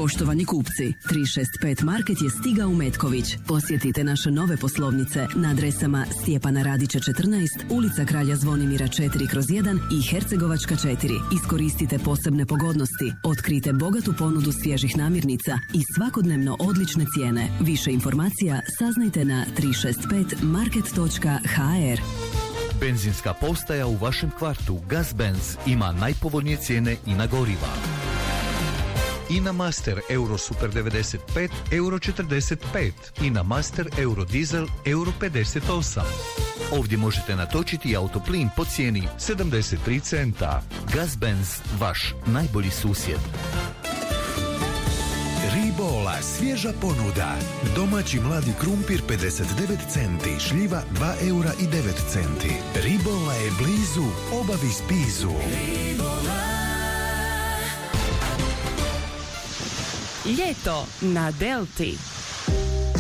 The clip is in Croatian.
Poštovani kupci, 365 Market je stigao u Metković. Posjetite naše nove poslovnice na adresama Stjepana Radića 14, ulica Kralja Zvonimira 4/1 i Hercegovačka 4. Iskoristite posebne pogodnosti, otkrite bogatu ponudu svježih namirnica i svakodnevno odlične cijene. Više informacija saznajte na 365market.hr. Benzinska postaja u vašem kvartu Gazbenz ima najpovoljnije cijene i na goriva. INA Master Euro Super 95 Euro 45, INA Master Euro Diesel Euro 58. Ovdje možete natočiti autoplin po cijeni 73 centa. Gazbenz, vaš najbolji susjed. Ribola, svježa ponuda. Domaći mladi krumpir 59 centi, šljiva 2 eura i 9 centi. Ribola je blizu, obavi spizu. Ljeto na Delti.